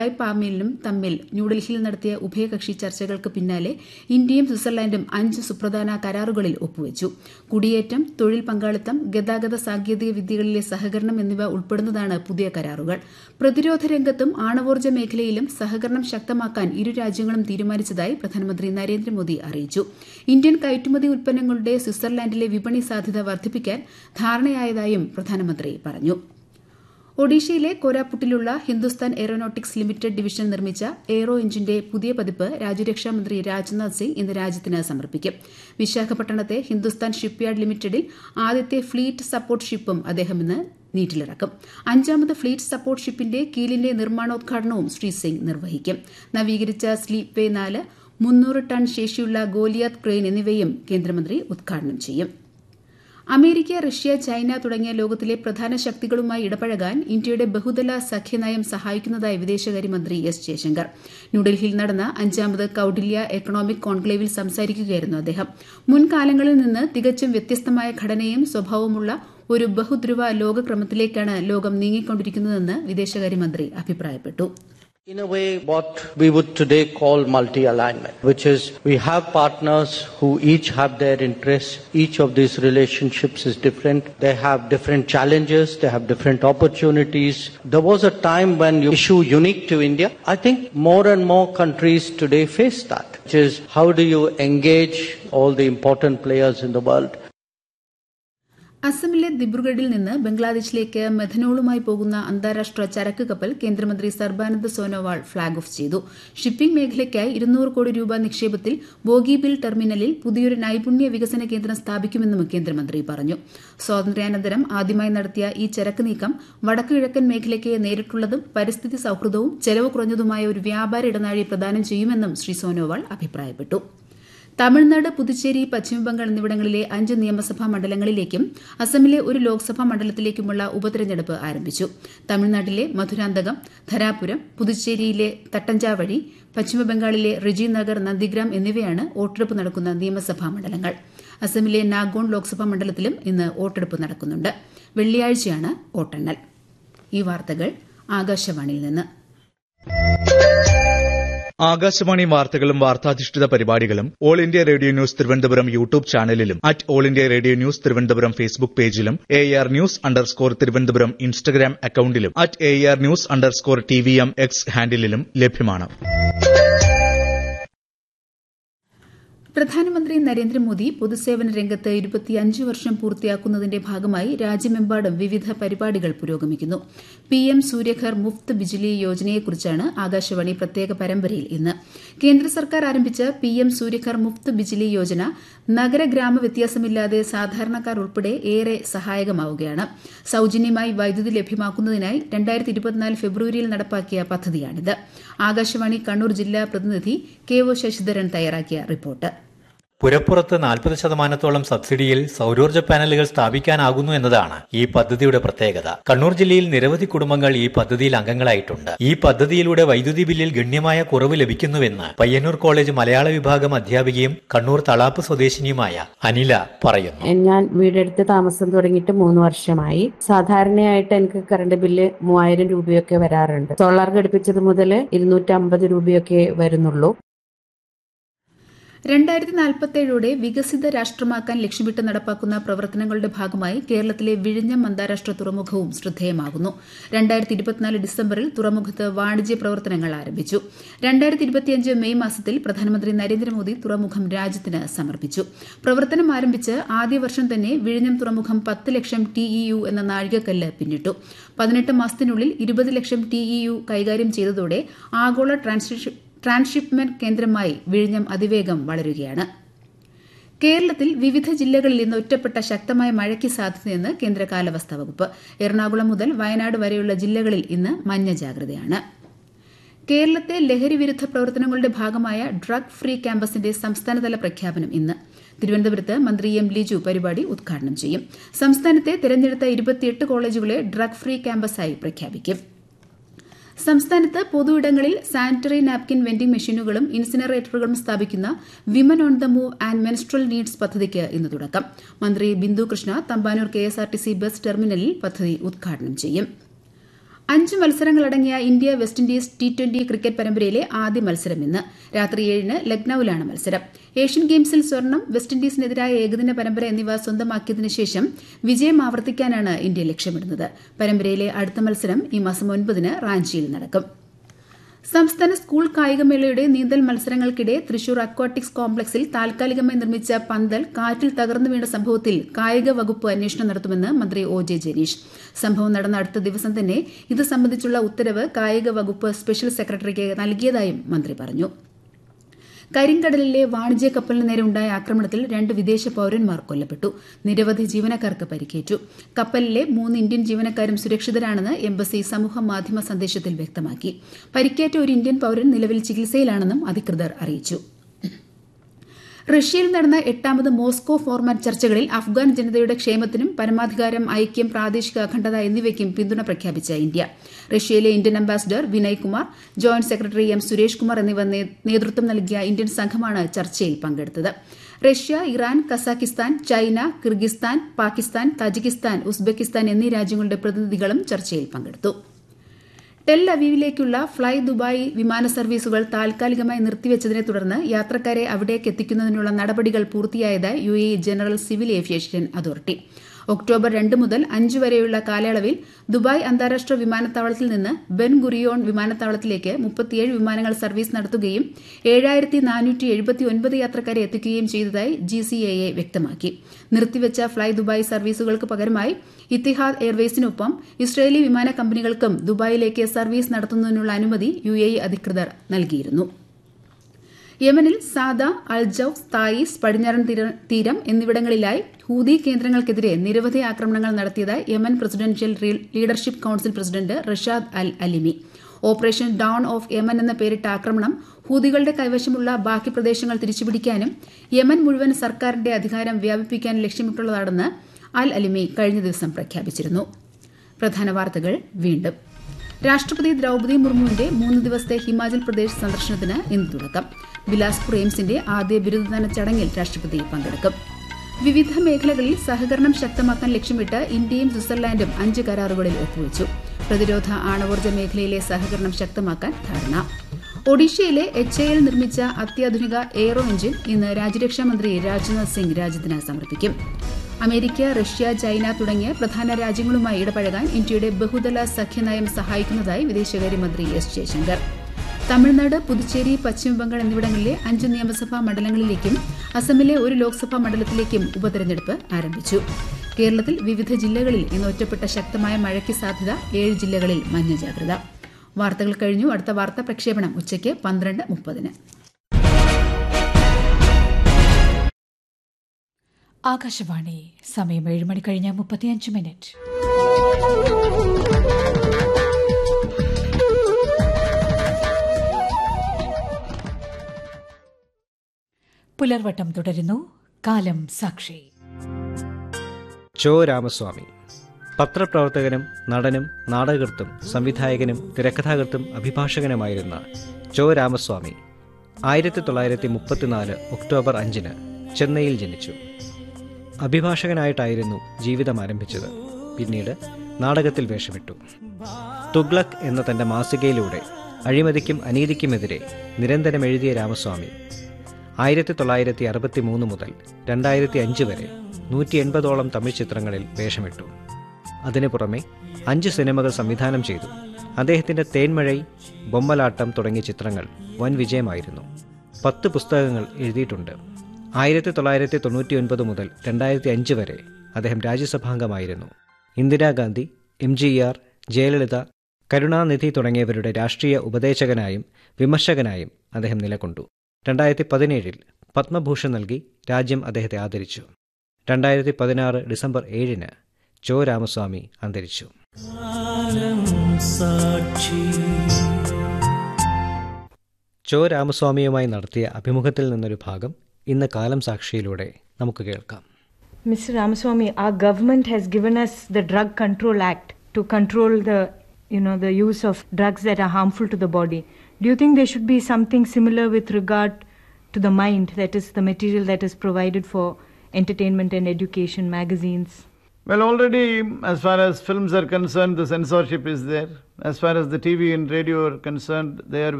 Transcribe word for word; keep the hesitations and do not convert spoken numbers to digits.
പാമീലും തമ്മിൽ ന്യൂഡൽഹിയിൽ നടത്തിയ ഉഭയകക്ഷി ചർച്ചകൾക്ക് പിന്നാലെ ഇന്ത്യയും സ്വിറ്റ്സർലൻഡും അഞ്ച് സുപ്രധാന കരാറുകളിൽ ഒപ്പുവച്ചു. കുടിയേറ്റം, തൊഴിൽ പങ്കാളിത്തം, ഗതാഗത സാങ്കേതിക വിദ്യകളിലെ സഹകരണം എന്നിവ ഉൾപ്പെടുന്നതാണ് പുതിയ കരാറുകൾ. പ്രതിരോധ രംഗത്തും ആണവോർജ്ജ മേഖലയിലും സഹകരണം ശക്തമാക്കാൻ ഇരു രാജ്യങ്ങളും തീരുമാനിച്ചതായി പ്രധാനമന്ത്രി നരേന്ദ്രമോദി അറിയിച്ചു. ഇന്ത്യൻ കയറ്റുമതി ഉൽപ്പന്നങ്ങളുടെ സ്വിറ്റ്സർലൻഡിലെ വിപണി സാധ്യത വർദ്ധിപ്പിക്കാൻ ധാരണയായതായും പ്രധാനമന്ത്രി പറഞ്ഞു. ഒഡീഷയിലെ കോരാപുട്ടിലുള്ള ഹിന്ദുസ്ഥാൻ എയ്റോനോട്ടിക്സ് ലിമിറ്റഡ് ഡിവിഷൻ നിർമ്മിച്ച എയ്റോ എഞ്ചിന്റെ പുതിയ പതിപ്പ് രാജ്യരക്ഷാമന്ത്രി രാജ്നാഥ് സിംഗ് ഇന്ന് രാജ്യത്തിന് സമർപ്പിക്കും. വിശാഖപട്ടണത്തെ ഹിന്ദുസ്ഥാൻ ഷിപ്പ്യാർഡ് ലിമിറ്റഡിൽ ആദ്യത്തെ ഫ്ലീറ്റ് സപ്പോർട്ട് ഷിപ്പും അദ്ദേഹം ഇന്ന് നീറ്റിലിറക്കും. അഞ്ചാമത് ഫ്ലീറ്റ് സപ്പോർട്ട് ഷിപ്പിന്റെ കീലിന്റെ നിർമ്മാണോദ്ഘാടനവും ശ്രീ സിംഗ് നിർവഹിക്കും. നവീകരിച്ച സ്ലീപ് വേ നാല്, മുന്നൂറ് ടൺ ശേഷിയുള്ള ഗോലിയാത്ത് ക്രെയിൻ എന്നിവയും കേന്ദ്രമന്ത്രി ഉദ്ഘാടനം ചെയ്യും. അമേരിക്ക, റഷ്യ, ചൈന തുടങ്ങിയ ലോകത്തിലെ പ്രധാന ശക്തികളുമായി ഇടപഴകാൻ ഇന്ത്യയുടെ ബഹുതല സഖ്യനയം സഹായിക്കുന്നതായി വിദേശകാര്യമന്ത്രി എസ് ജയശങ്കർ. ന്യൂഡൽഹിയിൽ നടന്ന അഞ്ചാമത് കൌടില്യ എക്കണോമിക് കോൺക്ലേവിൽ സംസാരിക്കുകയായിരുന്നു അദ്ദേഹം. മുൻകാലങ്ങളിൽ നിന്ന് തികച്ചും വ്യത്യസ്തമായ ഘടനയും സ്വഭാവമുള്ള ഒരു ബഹുധ്രുവ ലോകക്രമത്തിലേക്കാണ് ലോകം നീങ്ങിക്കൊണ്ടിരിക്കുന്നതെന്ന് വിദേശകാര്യമന്ത്രി അഭിപ്രായപ്പെട്ടു. In a way, what we would today call multi-alignment, which is we have partners who each have their interests. Each of these relationships is different. They have different challenges. They have different opportunities. There was a time when you issue unique to India. I think more and more countries today face that, which is how do you engage all the important players in the world. അസമിലെ ദിബ്രുഗഡിൽ നിന്ന് ബംഗ്ലാദേശിലേക്ക് മെഥനോളുമായി പോകുന്ന അന്താരാഷ്ട്ര ചരക്ക് കപ്പൽ കേന്ദ്രമന്ത്രി Sarbananda Sonowal flag off ചെയ്തു. Shipping മേഖലയ്ക്കായി ഇരുന്നൂറ് കോടി രൂപ നിക്ഷേപത്തിൽ ബോഗിബിൽ ടെർമിനലിൽ പുതിയൊരു നൈപുണ്യ വികസന കേന്ദ്രം സ്ഥാപിക്കുമെന്നും കേന്ദ്രമന്ത്രി പറഞ്ഞു. സ്വാതന്ത്ര്യാനന്തരം ആദ്യമായി നടത്തിയ ഈ ചരക്ക് നീക്കം വടക്കു കിഴക്കൻ മേഖലയ്ക്ക് നേരിട്ടുള്ളതും പരിസ്ഥിതി സൌഹൃദവും ചെലവ് കുറഞ്ഞതുമായ ഒരു വ്യാപാര ഇടനാഴി പ്രദാനം ചെയ്യുമെന്നും ശ്രീ സോനോവാൾ അഭിപ്രായപ്പെട്ടു. തമിഴ്നാട്, പുതുച്ചേരി, പശ്ചിമബംഗാൾ എന്നിവിടങ്ങളിലെ അഞ്ച് നിയമസഭാ മണ്ഡലങ്ങളിലേക്കും അസമിലെ ഒരു ലോക്സഭാ മണ്ഡലത്തിലേക്കുമുള്ള ഉപതെരഞ്ഞെടുപ്പ് ആരംഭിച്ചു. തമിഴ്നാട്ടിലെ മധുരാന്തകം, ധരാപുരം, പുതുച്ചേരിയിലെ തട്ടഞ്ചാവഴി, പശ്ചിമബംഗാളിലെ റിജി നഗർ, നന്ദിഗ്രാം എന്നിവയാണ് വോട്ടെടുപ്പ് നടക്കുന്ന നിയമസഭാ മണ്ഡലങ്ങൾ. അസമിലെ നാഗോൺ ലോക്സഭാ മണ്ഡലത്തിലും ഇന്ന് വോട്ടെടുപ്പ് നടക്കുന്നുണ്ട്. വെള്ളിയാഴ്ചയാണ് വോട്ടെണ്ണൽ. ഈ വാർത്തകൾ ആകാശവാണിയിൽ നിന്ന്. ആകാശവാണി വാർത്തകളും വാർത്താധിഷ്ഠിത പരിപാടികളും all India radio news Thiruvananthapuram YouTube ചാനലിലും at all India radio news Thiruvananthapuram Facebook പേജിലും A R news underscore Thiruvananthapuram Instagram അക്കൌണ്ടിലും at A R news underscore T V M X ഹാൻഡിലും ലഭ്യമാണ്. പ്രധാനമന്ത്രി നരേന്ദ്രമോദി പൊതുസേവന രംഗത്ത് ഇരുപത്തിയഞ്ച് വർഷം പൂർത്തിയാക്കുന്നതിന്റെ ഭാഗമായി രാജ്യമെമ്പാടും വിവിധ പരിപാടികൾ പുരോഗമിക്കുന്നു. പി എം സൂര്യഘർ മുഫ്ത് ബിജ്ലി യോജനയെക്കുറിച്ചാണ് ആകാശവാണി പ്രത്യേക പരമ്പരയിൽ ഇന്ന്. കേന്ദ്ര സർക്കാർ ആരംഭിച്ച പി എം സൂര്യഘർ മുഫ്ത് ബിജ്ലി യോജന നഗര ഗ്രാമ വ്യത്യാസമില്ലാതെ സാധാരണക്കാർ ഉൾപ്പെടെ ഏറെ സഹായകമാവുകയാണ്. സൌജന്യമായി വൈദ്യുതി ലഭ്യമാക്കുന്നതിനായി രണ്ടായിരത്തി ഇരുപത്തിനാല് ഫെബ്രുവരിയിൽ നടപ്പാക്കിയ പദ്ധതിയാണിത്. ആകാശവാണി കണ്ണൂർ ജില്ലാ പ്രതിനിധി കെ ഒ ശശിധരൻ തയ്യാറാക്കിയ റിപ്പോർട്ട്. പുരപ്പുറത്ത് നാൽപ്പത് ശതമാനത്തോളം സബ്സിഡിയിൽ സൌരോർജ്ജ പാനലുകൾ സ്ഥാപിക്കാനാകുന്നു എന്നതാണ് ഈ പദ്ധതിയുടെ പ്രത്യേകത. കണ്ണൂർ ജില്ലയിൽ നിരവധി കുടുംബങ്ങൾ ഈ പദ്ധതിയിൽ അംഗങ്ങളായിട്ടുണ്ട്. ഈ പദ്ധതിയിലൂടെ വൈദ്യുതി ബില്ലിൽ ഗണ്യമായ കുറവ് ലഭിക്കുന്നുവെന്ന് പയ്യന്നൂർ കോളേജ് മലയാള വിഭാഗം അധ്യാപികയും കണ്ണൂർ തളാപ്പ് സ്വദേശിനിയുമായ അനില പറയുന്നു. ഞാൻ വീടെടുത്ത് താമസം തുടങ്ങിയിട്ട് മൂന്ന് വർഷമായി. സാധാരണയായിട്ട് എനിക്ക് കറണ്ട് ബില്ല് മൂവായിരം രൂപയൊക്കെ വരാറുണ്ട്. സോളാർ ഘടിപ്പിച്ചത് മുതൽ ഇരുന്നൂറ്റി അമ്പത് രൂപയൊക്കെ വരുന്നുള്ളൂ. രണ്ടായിരത്തി നാൽപ്പത്തേഴോടെ വികസിത രാഷ്ട്രമാക്കാൻ ലക്ഷ്യമിട്ട് നടപ്പാക്കുന്ന പ്രവർത്തനങ്ങളുടെ ഭാഗമായി കേരളത്തിലെ വിഴിഞ്ഞം അന്താരാഷ്ട്ര തുറമുഖവും ശ്രദ്ധേയമാകുന്നു. രണ്ടായിരത്തി ഇരുപത്തിനാല് ഡിസംബറിൽ തുറമുഖത്ത് വാണിജ്യ പ്രവർത്തനങ്ങൾ ആരംഭിച്ചു. രണ്ടായിരത്തി ഇരുപത്തിയഞ്ച് മെയ് മാസത്തിൽ പ്രധാനമന്ത്രി നരേന്ദ്രമോദി തുറമുഖം രാജ്യത്തിന് സമർപ്പിച്ചു. പ്രവർത്തനം ആരംഭിച്ച് ആദ്യ വർഷം തന്നെ വിഴിഞ്ഞം തുറമുഖം പത്ത് ലക്ഷം ടി ഇ യു എന്ന നാഴികക്കല്ല് പിന്നിട്ടു. പതിനെട്ട് മാസത്തിനുള്ളിൽ ഇരുപത് ലക്ഷം ടി ഇ യു കൈകാര്യം ചെയ്തതോടെ ആഗോള ട്രാൻസ്ഷിപ്പ് ട്രാൻസ്ഷിപ്മെന്റ് കേന്ദ്രമായി വിഴിഞ്ഞം അതിവേഗം വളരുകയാണ്. കേരളത്തിൽ വിവിധ ജില്ലകളിൽ ഇന്ന് ഒറ്റപ്പെട്ട ശക്തമായ മഴയ്ക്ക് സാധ്യതയെന്ന് കേന്ദ്ര കാലാവസ്ഥാ വകുപ്പ്. എറണാകുളം മുതൽ വയനാട് വരെയുള്ള ജില്ലകളിൽ ഇന്ന് മഞ്ഞ ജാഗ്രതയാണ്. കേരളത്തെ ലഹരി വിരുദ്ധ പ്രവർത്തനങ്ങളുടെ ഭാഗമായ ഡ്രഗ് ഫ്രീ ക്യാമ്പസിന്റെ സംസ്ഥാനതല പ്രഖ്യാപനം ഇന്ന്. തിരുവനന്തപുരത്ത് മന്ത്രി എം ലിജു പരിപാടി ഉദ്ഘാടനം ചെയ്യും. സംസ്ഥാനത്തെ തെരഞ്ഞെടുത്ത ഇരുപത്തിയെട്ട് കോളേജുകളെ ഡ്രഗ് ഫ്രീ ക്യാമ്പസായി പ്രഖ്യാപിക്കും. സംസ്ഥാനത്ത് പൊതുയിടങ്ങളിൽ സാനിറ്ററി നാപ്കിൻ വെൻഡിംഗ് മെഷീനുകളും ഇൻസിനറേറ്ററുകളും സ്ഥാപിക്കുന്ന women on the move and menstrual needs പദ്ധതിക്ക് ഇന്ന് തുടക്കം. മന്ത്രി Bindu Krishna Thampanoor K S R T C bus ടെർമിനലിൽ പദ്ധതി ഉദ്ഘാടനം ചെയ്യും. അഞ്ച് മത്സരങ്ങളടങ്ങിയ India west Indies T twenty cricket പരമ്പരയിലെ ആദ്യ മത്സരം ഇന്ന് രാത്രി ഏഴിന് ലക്നൌവിലാണ് മത്സരം. ഏഷ്യൻ ഗെയിംസിൽ സ്വർണം, വെസ്റ്റ് ഇൻഡീസിനെതിരായ ഏകദിന പരമ്പര എന്നിവ സ്വന്തമാക്കിയതിനു ശേഷം വിജയം ആവർത്തിക്കാനാണ് ഇന്ത്യ ലക്ഷ്യമിടുന്നത്. പരമ്പരയിലെ അടുത്ത മത്സരം ഈ മാസം ഒൻപതിന് റാഞ്ചിയിൽ നടക്കും. സംസ്ഥാന സ്കൂൾ കായികമേളയുടെ നീന്തൽ മത്സരങ്ങൾക്കിടെ തൃശൂർ അക്വാട്ടിക്സ് കോംപ്ലക്സിൽ താൽക്കാലികമായി നിർമ്മിച്ച പന്തൽ കാറ്റിൽ തകർന്നു വീണ സംഭവത്തിൽ കായിക വകുപ്പ് അന്വേഷണം നടത്തുമെന്ന് മന്ത്രി ഒ ജെ ജനീഷ്. സംഭവം നടന്ന അടുത്ത ദിവസം തന്നെ ഇത് സംബന്ധിച്ചുള്ള ഉത്തരവ് കായിക വകുപ്പ് സ്പെഷ്യൽ സെക്രട്ടറിക്ക് നൽകിയതായും മന്ത്രി പറഞ്ഞു. കരിങ്കടലിലെ വാണിജ്യ കപ്പലിന് നേരെ ഉണ്ടായ ആക്രമണത്തിൽ രണ്ട് വിദേശ പൌരന്മാർ കൊല്ലപ്പെട്ടു. നിരവധി ജീവനക്കാർക്ക് പരിക്കേറ്റു. കപ്പലിലെ മൂന്ന് ഇന്ത്യൻ ജീവനക്കാരും സുരക്ഷിതരാണെന്ന് എംബസി സമൂഹ മാധ്യമ സന്ദേശത്തിൽ വ്യക്തമാക്കി. പരിക്കേറ്റ ഒരു ഇന്ത്യൻ പൌരൻ നിലവിൽ ചികിത്സയിലാണെന്നും അധികൃതർ അറിയിച്ചു. റഷ്യയിൽ നടന്ന എട്ടാമത് മോസ്കോ ഫോർമാറ്റ് ചർച്ചകളിൽ അഫ്ഗാൻ ജനതയുടെ ക്ഷേമത്തിനും പരമാധികാരം, ഐക്യം, പ്രാദേശിക അഖണ്ഡത എന്നിവയ്ക്കും പിന്തുണ പ്രഖ്യാപിച്ച ഇന്ത്യ. റഷ്യയിലെ Indian ambassador Vinay Kumar, joint secretary M Suresh Kumar എന്നിവർ നേതൃത്വം നൽകിയ ഇന്ത്യൻ സംഘമാണ് ചർച്ചയിൽ പങ്കെടുത്തത്. Russia, Iran, Kazakhstan, China, Kyrgyzstan, Pakistan, Tajikistan, Uzbekistan എന്നീ രാജ്യങ്ങളുടെ പ്രതിനിധികളും ചർച്ചയിൽ പങ്കെടുത്തു. ടെൽ അവീവിലേക്കുള്ള ഫ്ളൈ ദുബായ് വിമാന സർവീസുകൾ താൽക്കാലികമായി നിർത്തിവച്ചതിനെ തുടർന്ന് യാത്രക്കാരെ അവിടേക്ക് എത്തിക്കുന്നതിനുള്ള നടപടികൾ പൂർത്തിയായതായി U A E general civil aviation authority. October രണ്ട് മുതൽ അഞ്ച് വരെയുള്ള കാലയളവിൽ ദുബായ് അന്താരാഷ്ട്ര വിമാനത്താവളത്തിൽ നിന്ന് ബെൻ ഗുറിയോൺ വിമാനത്താവളത്തിലേക്ക് മുപ്പത്തിയേഴ് വിമാനങ്ങൾ സർവീസ് നടത്തുകയും ഏഴായിരത്തി നാനൂറ്റി എഴുപത്തി ഒൻപത് യാത്രക്കാരെ എത്തിക്കുകയും ചെയ്തതായി ജി സി എ എ വ്യക്തമാക്കി. നിർത്തിവച്ച ഫ്ളൈ ദുബായ് സർവീസുകൾക്ക് പകരമായി ഇത്തിഹാദ് എയർവേസിനൊപ്പം ഇസ്രയേലി വിമാന കമ്പനികൾക്കും ദുബായിലേക്ക് സർവീസ് നടത്തുന്നതിനുള്ള അനുമതി യു എ ഇ അധികൃതർ നൽകിയിരുന്നു. യമനിൽ സാദ, അൽജൌഫ്, തായിസ്, പടിഞ്ഞാറൻ തീരം എന്നിവിടങ്ങളിലായി ഹൂതി കേന്ദ്രങ്ങൾക്കെതിരെ നിരവധി ആക്രമണങ്ങൾ നടത്തിയതായി Yemen presidential leadership council president Rashad Al അലിമി. Operation down of Yemen എന്ന പേരിട്ട ആക്രമണം ഹൂതികളുടെ കൈവശമുള്ള ബാക്കി പ്രദേശങ്ങൾ തിരിച്ചുപിടിക്കാനും യമൻ മുഴുവൻ സർക്കാരിന്റെ അധികാരം വ്യാപിപ്പിക്കാനും ലക്ഷ്യമിട്ടുള്ളതാണെന്ന് അൽ അലിമി കഴിഞ്ഞ ദിവസം പ്രഖ്യാപിച്ചിരുന്നു. പ്രധാന വാർത്തകൾ വീണ്ടും. രാഷ്ട്രപതി ദ്രൌപദി മുർമുവിന്റെ മൂന്ന് ദിവസത്തെ ഹിമാചൽ പ്രദേശ് സന്ദർശനത്തിന് ഇന്ന് തുടക്കം. ബിലാസ്പൂർ എയിംസിന്റെ ആദ്യ ബിരുദദാന ചടങ്ങിൽ രാഷ്ട്രപതി പങ്കെടുക്കും. വിവിധ മേഖലകളിൽ സഹകരണം ശക്തമാക്കാൻ ലക്ഷ്യമിട്ട് ഇന്ത്യയും സ്വിറ്റ്സർലാൻഡും അഞ്ച് കരാറുകളിൽ ഒപ്പുവച്ചു. പ്രതിരോധ ആണവോർജ്ജ മേഖലയിലെ സഹകരണം ശക്തമാക്കാൻ ധാരണ. ഒഡീഷയിലെ എച്ച് എ എൽ നിർമ്മിച്ച അത്യാധുനിക എയ്റോ എഞ്ചിൻ ഇന്ന് രാജ്യരക്ഷാമന്ത്രി രാജ്നാഥ് സിംഗ് രാജ്യത്തിന് സമർപ്പിക്കും. അമേരിക്ക, റഷ്യ, ചൈന തുടങ്ങിയ പ്രധാന രാജ്യങ്ങളുമായി ഇടപഴകാൻ ഇന്ത്യയുടെ ബഹുതല സഖ്യനയം സഹായിക്കുന്നതായി വിദേശകാര്യമന്ത്രി എസ് ജയശങ്കർ. തമിഴ്നാട്, പുതുച്ചേരി, പശ്ചിമബംഗാൾ എന്നിവിടങ്ങളിലെ അഞ്ച് നിയമസഭാ മണ്ഡലങ്ങളിലേക്കും അസമിലെ ഒരു ലോക്സഭാ മണ്ഡലത്തിലേക്കും ഉപതെരഞ്ഞെടുപ്പ് ആരംഭിച്ചു. കേരളത്തിൽ വിവിധ ജില്ലകളിൽ ഇന്ന് ഒറ്റപ്പെട്ട ശക്തമായ മഴയ്ക്ക് സാധ്യത. ഏഴ് ജില്ലകളിൽ മഞ്ഞ ജാഗ്രത. വാർത്തകൾ കഴിഞ്ഞു. അടുത്ത വാർത്താ പ്രക്ഷേപണം ഉച്ചയ്ക്ക് പന്ത്രണ്ട് മുപ്പതിന്. ആകാശവാണി. സമയം ഏഴ് മണി കഴിഞ്ഞ മുപ്പത്തിയഞ്ച് മിനിറ്റ്. പുലർവട്ടം തുടരുന്നു. കാലം സാക്ഷി. ചോ രാമസ്വാമി പത്രപ്രവർത്തകനും നടനും നാടകകൃത്തും സംവിധായകനും തിരക്കഥാകൃത്തും അഭിഭാഷകനുമായിരുന്ന ചോ രാമസ്വാമി ആയിരത്തി തൊള്ളായിരത്തി മുപ്പത്തിനാല് ഒക്ടോബർ അഞ്ചിന് ചെന്നൈയിൽ ജനിച്ചു. അഭിഭാഷകനായിട്ടായിരുന്നു ജീവിതം ആരംഭിച്ചത്. പിന്നീട് നാടകത്തിൽ വേഷമിട്ടു. തുഗ്ലക് എന്ന തന്റെ മാസികയിലൂടെ അഴിമതിക്കും അനീതിക്കുമെതിരെ നിരന്തരം എഴുതിയ രാമസ്വാമി ആയിരത്തി തൊള്ളായിരത്തി അറുപത്തി മൂന്ന് മുതൽ രണ്ടായിരത്തി അഞ്ച് വരെ നൂറ്റി എൺപതോളം തമിഴ് ചിത്രങ്ങളിൽ വേഷമിട്ടു. അതിനു പുറമെ അഞ്ച് സിനിമകൾ സംവിധാനം ചെയ്തു. അദ്ദേഹത്തിന്റെ തേന്മഴൈ, ബൊമ്മലാട്ടം തുടങ്ങിയ ചിത്രങ്ങൾ വൻ വിജയമായിരുന്നു. പത്ത് പുസ്തകങ്ങൾ എഴുതിയിട്ടുണ്ട്. ആയിരത്തി തൊള്ളായിരത്തി തൊണ്ണൂറ്റി ഒൻപത് മുതൽ രണ്ടായിരത്തി അഞ്ച് വരെ അദ്ദേഹം രാജ്യസഭാംഗമായിരുന്നു. Indira Gandhi, M G R, Jayalalithaa, Karunanidhi തുടങ്ങിയവരുടെ രാഷ്ട്രീയ ഉപദേശകനായും വിമർശകനായും അദ്ദേഹം നിലകൊണ്ടു. രണ്ടായിരത്തി പതിനേഴിൽ പത്മഭൂഷൺ നൽകി രാജ്യം അദ്ദേഹത്തെ ആദരിച്ചു. രണ്ടായിരത്തി പതിനാറ് ഡിസംബർ ഏഴിന് ചോ രാമസ്വാമി അന്തരിച്ചു. ചോ രാമസ്വാമിയുമായി നടത്തിയ അഭിമുഖത്തിൽ നിന്നൊരു ഭാഗം ഇന്ന് കാലം സാക്ഷിയിലൂടെ നമുക്ക് കേൾക്കാം. Mister Ramaswamy, our government has given us the Drug Control Act to control the, you know, the use of drugs that are harmful to the body. Do you think there should be something similar with regard to the mind, that is the material that is provided for entertainment and education, magazines? Well, already, as far as films are concerned, the censorship is there. As far as the T V and radio are concerned, they are